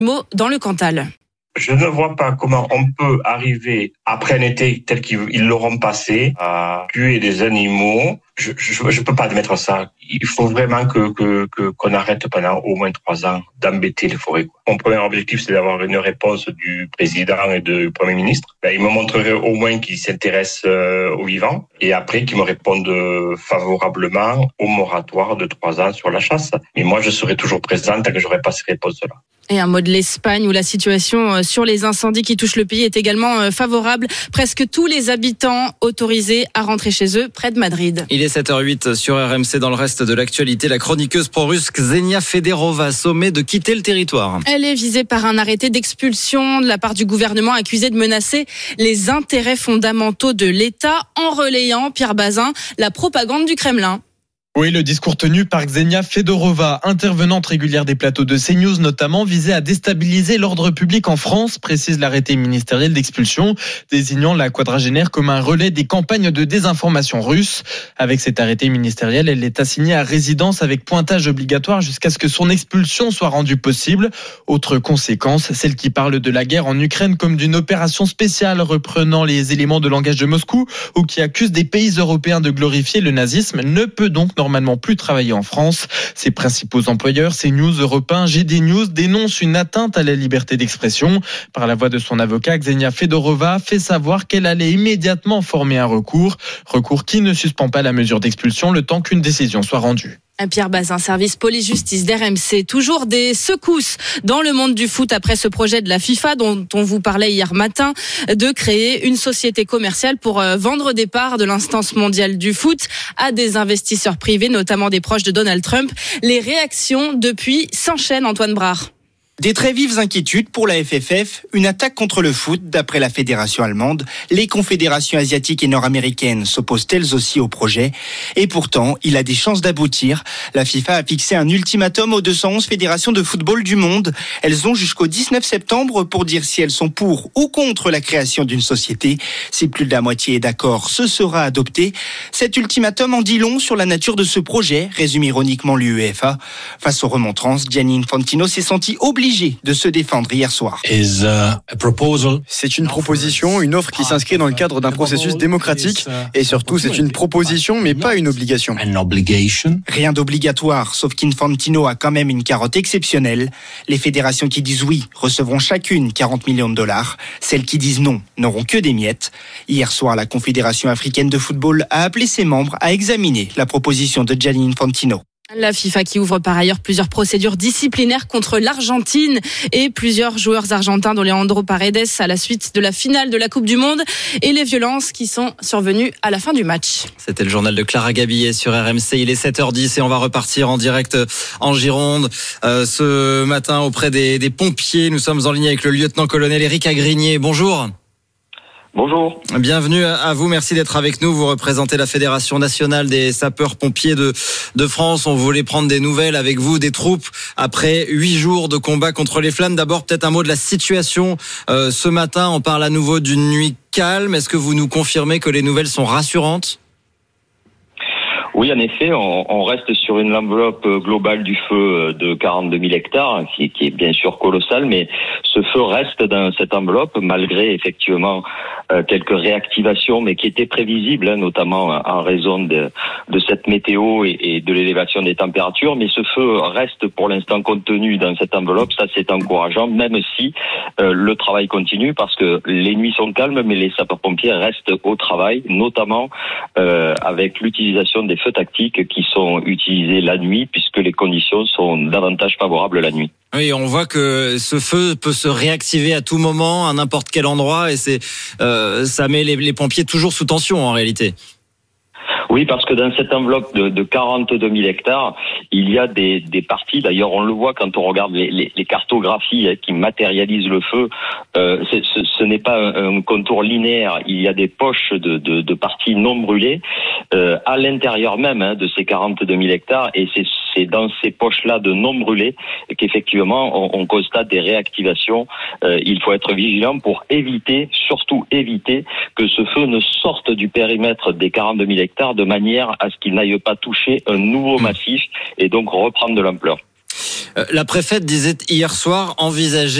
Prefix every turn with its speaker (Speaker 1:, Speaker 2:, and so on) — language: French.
Speaker 1: dans le Cantal.
Speaker 2: Je ne vois pas comment on peut arriver, après un été tel qu'ils l'auront passé, à tuer des animaux. Je peux pas admettre ça. Il faut vraiment qu'on arrête pendant au moins 3 ans d'embêter les forêts. Mon premier objectif, c'est d'avoir une réponse du président et du Premier ministre. Ils me montreraient au moins qu'ils s'intéressent aux vivants et après qu'ils me répondent favorablement au moratoire de 3 ans sur la chasse. Mais moi, je serai toujours présent tant que j'aurai pas ces réponses-là.
Speaker 1: Et un mot de l'Espagne où la situation sur les incendies qui touchent le pays est également favorable. Presque tous les habitants autorisés à rentrer chez eux près de Madrid.
Speaker 3: Il est 7h08 sur RMC. Dans le reste de l'actualité, la chroniqueuse pro-russe Ksenia Federova sommet de quitter le territoire.
Speaker 1: Elle est visée par un arrêté d'expulsion de la part du gouvernement accusé de menacer les intérêts fondamentaux de l'État en relayant, Pierre Bazin, la propagande du Kremlin.
Speaker 4: Oui, le discours tenu par Ksenia Federova, intervenante régulière des plateaux de CNews notamment, visait à déstabiliser l'ordre public en France, précise l'arrêté ministériel d'expulsion, désignant la quadragénaire comme un relais des campagnes de désinformation russes. Avec cet arrêté ministériel, elle est assignée à résidence avec pointage obligatoire jusqu'à ce que son expulsion soit rendue possible. Autre conséquence, celle qui parle de la guerre en Ukraine comme d'une opération spéciale reprenant les éléments de langage de Moscou ou qui accuse des pays européens de glorifier le nazisme ne peut donc normalement plus travailler en France. Ses principaux employeurs, CNews, Europe 1, GD News, dénoncent une atteinte à la liberté d'expression. Par la voix de son avocat, Ksenia Federova fait savoir qu'elle allait immédiatement former un recours qui ne suspend pas la mesure d'expulsion le temps qu'une décision soit rendue.
Speaker 1: Pierre Bazin, service police-justice d'RMC. Toujours des secousses dans le monde du foot après ce projet de la FIFA dont on vous parlait hier matin de créer une société commerciale pour vendre des parts de l'instance mondiale du foot à des investisseurs privés, notamment des proches de Donald Trump. Les réactions depuis s'enchaînent, Antoine Brard.
Speaker 5: Des très vives inquiétudes pour la FFF, une attaque contre le foot d'après la fédération allemande. Les confédérations asiatiques et nord-américaines s'opposent elles aussi au projet. Et pourtant, il a des chances d'aboutir. La FIFA a fixé un ultimatum aux 211 fédérations de football du monde. Elles ont jusqu'au 19 septembre pour dire si elles sont pour ou contre la création d'une société. Si plus de la moitié est d'accord, ce sera adopté. Cet ultimatum en dit long sur la nature de ce projet, résume ironiquement l'UEFA. Face aux remontrances, Gianni Infantino s'est senti obligé de se défendre hier soir.
Speaker 6: C'est une proposition, une offre qui s'inscrit dans le cadre d'un processus démocratique et surtout c'est une proposition mais pas une obligation.
Speaker 5: Rien d'obligatoire, sauf qu'Infantino a quand même une carotte exceptionnelle. Les fédérations qui disent oui recevront chacune 40 millions de dollars. Celles qui disent non n'auront que des miettes. Hier soir, la Confédération africaine de football a appelé ses membres à examiner la proposition de Gianni Infantino.
Speaker 1: La FIFA qui ouvre par ailleurs plusieurs procédures disciplinaires contre l'Argentine et plusieurs joueurs argentins dont Leandro Paredes à la suite de la finale de la Coupe du Monde et les violences qui sont survenues à la fin du match.
Speaker 3: C'était le journal de Clara Gabillet sur RMC. Il est 7h10 et on va repartir en direct en Gironde. Ce matin auprès des pompiers, nous sommes en ligne avec le lieutenant-colonel Éric Agrigné. Bonjour.
Speaker 7: Bonjour.
Speaker 3: Bienvenue à vous, merci d'être avec nous. Vous représentez la Fédération nationale des sapeurs-pompiers de France. On voulait prendre des nouvelles avec vous des troupes après 8 jours de combat contre les flammes. D'abord, peut-être un mot de la situation. Ce matin, on parle à nouveau d'une nuit calme. Est-ce que vous nous confirmez que les nouvelles sont rassurantes ?
Speaker 7: Oui, en effet, on reste sur une enveloppe globale du feu de 42 000 hectares, qui est bien sûr colossal, mais ce feu reste dans cette enveloppe, malgré effectivement quelques réactivations, mais qui étaient prévisibles, notamment en raison de cette météo et de l'élévation des températures. Mais ce feu reste pour l'instant contenu dans cette enveloppe, ça c'est encourageant, même si le travail continue, parce que les nuits sont calmes, mais les sapeurs-pompiers restent au travail, notamment avec l'utilisation des feux tactiques qui sont utilisés la nuit, puisque les conditions sont davantage favorables la nuit.
Speaker 3: Oui, on voit que ce feu peut se réactiver à tout moment, à n'importe quel endroit, et ça met les pompiers toujours sous tension en réalité.
Speaker 7: Oui, parce que dans cette enveloppe de 42 000 hectares, il y a des parties, d'ailleurs on le voit quand on regarde les cartographies qui matérialisent le feu, ce n'est pas un contour linéaire, il y a des poches de parties non brûlées à l'intérieur même de ces 42 000 hectares, et c'est dans ces poches-là de non brûlés qu'effectivement on constate des réactivations. Il faut être vigilant pour surtout éviter que ce feu ne sorte du périmètre des 42 000 hectares de manière à ce qu'il n'aille pas toucher un nouveau massif et donc reprendre de l'ampleur.
Speaker 3: La préfète disait hier soir envisager